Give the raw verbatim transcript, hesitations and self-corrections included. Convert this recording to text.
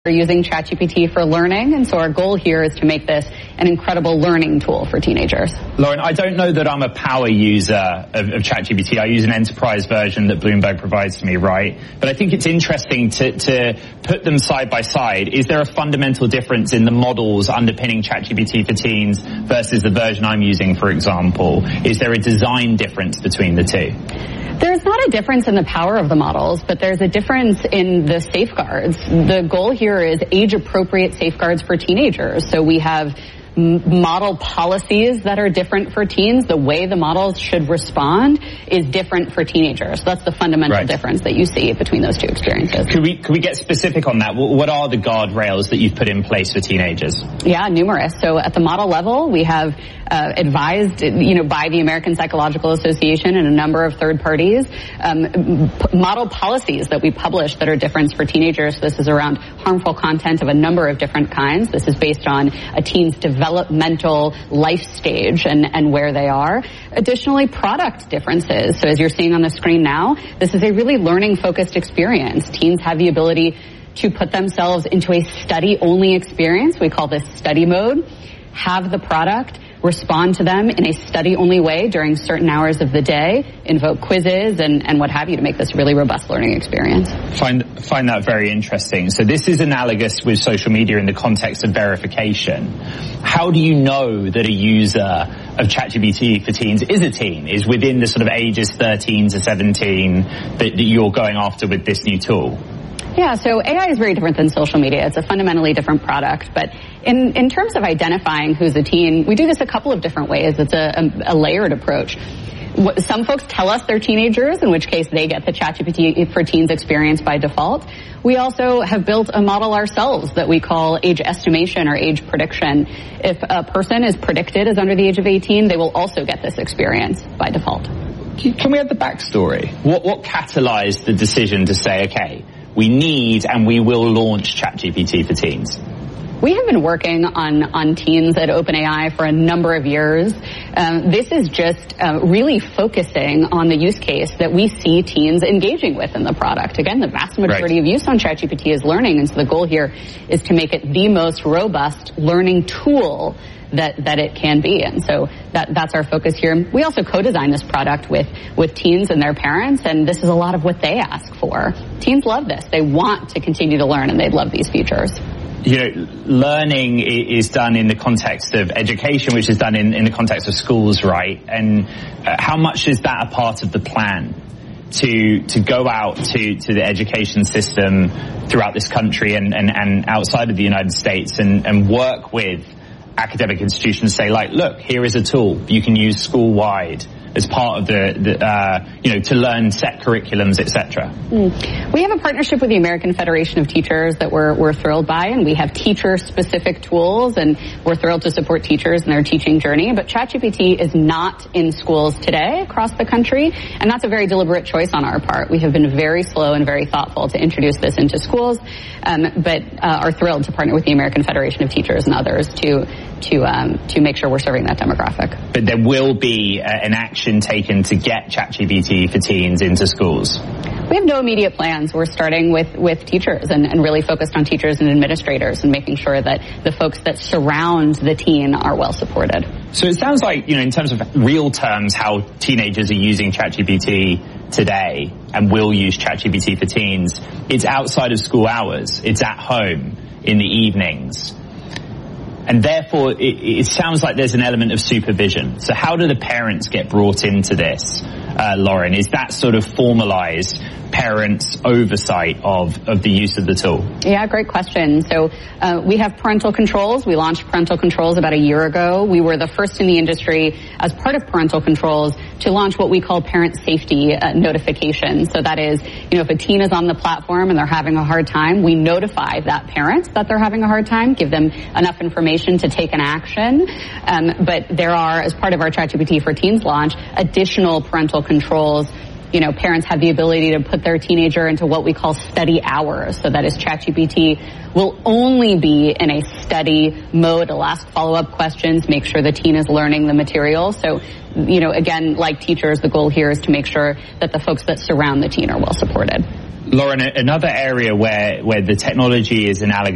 We're using ChatGPT for learning, and so our goal here is to make this an incredible learning tool for teenagers. Lauren, I don't know that I'm a power user of, of ChatGPT. I use an enterprise version that Bloomberg provides to me, right? But I think it's interesting to, to put them side by side. Is there a fundamental difference in the models underpinning ChatGPT for teens versus the version I'm using, for example? Is there a design difference between the two? There's not a difference in the power of the models, but there's a difference in the safeguards. The goal here is age-appropriate safeguards for teenagers. So we have model policies that are different for teens. The way the models should respond is different for teenagers. That's the fundamental right. difference that you see between those two experiences. Could we, could we get specific on that? What are the guardrails that you've put in place for teenagers? Yeah, numerous. So at the model level, we have uh, advised, you know, by the American Psychological Association and a number of third parties, um, p- model policies that we publish that are different for teenagers. This is around harmful content of a number of different kinds. This is based on a teen's development developmental life stage and, and where they are. Additionally, product differences. So as you're seeing on the screen now, this is a really learning-focused experience. Teens have the ability to put themselves into a study-only experience. We call this study mode. Have the product respond to them in a study-only way during certain hours of the day, invoke quizzes and, and what have you to make this a really robust learning experience. Find, find that very interesting. So this is analogous with social media in the context of verification. How do you know that a user of ChatGPT for teens is a teen, is within the sort of ages thirteen to seventeen that, that you're going after with this new tool? Yeah, so A I is very different than social media. It's a fundamentally different product. But in, in terms of identifying who's a teen, we do this a couple of different ways. It's a, a, a layered approach. Some folks tell us they're teenagers, in which case they get the ChatGPT for Teens experience by default. We also have built a model ourselves that we call age estimation or age prediction. If a person is predicted as under the age of eighteen, they will also get this experience by default. Can we have the backstory? What, what catalyzed the decision to say, okay, we need and we will launch ChatGPT for Teens? We have been working on, on teens at OpenAI for a number of years. Um, this is just uh, really focusing on the use case that we see teens engaging with in the product. Again, the vast majority right. of use on ChatGPT is learning, and so the goal here is to make it the most robust learning tool that, that it can be. And so that, that's our focus here. We also co-designed this product with, with teens and their parents, and this is a lot of what they ask for. Teens love this. They want to continue to learn, and they love these features. You know, learning is done in the context of education, which is done in, in the context of schools, right? And uh, how much is that a part of the plan to to go out to, to the education system throughout this country and, and, and outside of the United States and, and work with academic institutions, say, like, look, here is a tool you can use school-wide as part of the, the uh, you know, to learn set curriculums, et cetera? Mm. We have a partnership with the American Federation of Teachers that we're, we're thrilled by, and we have teacher-specific tools, and we're thrilled to support teachers in their teaching journey. But ChatGPT is not in schools today across the country, and that's a very deliberate choice on our part. We have been very slow and very thoughtful to introduce this into schools, um, but uh, are thrilled to partner with the American Federation of Teachers and others to to um, to make sure we're serving that demographic. But there will be uh, an action taken to get ChatGPT for Teens into schools? We have no immediate plans. We're starting with, with teachers and, and really focused on teachers and administrators and making sure that the folks that surround the teen are well supported. So it sounds like, you know, in terms of real terms, how teenagers are using ChatGPT today and will use ChatGPT for Teens, it's outside of school hours. It's at home in the evenings. And therefore, it, it sounds like there's an element of supervision. So how do the parents get brought into this, uh, Lauren? Is that sort of formalized parents' oversight of, of the use of the tool? Yeah, great question. So uh, we have parental controls. We launched parental controls about a year ago. We were the first in the industry as part of parental controls to launch what we call parent safety uh, notification. So that is, you know, if a teen is on the platform and they're having a hard time, we notify that parent that they're having a hard time, give them enough information to take an action. Um, but there are, as part of our ChatGPT for Teens launch, additional parental controls. You know, parents have the ability to put their teenager into what we call study hours. So that is, ChatGPT will only be in a study mode. It'll ask follow-up questions, make sure the teen is learning the material. So, you know, again, like teachers, the goal here is to make sure that the folks that surround the teen are well supported. Lauren, another area where, where the technology is analogous